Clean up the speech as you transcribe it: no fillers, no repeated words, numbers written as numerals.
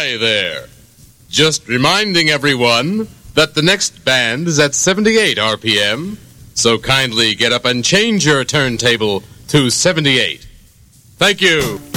Hi there. Just reminding everyone that the next band is at 78 RPM, so kindly get up and change your turntable to 78. Thank you.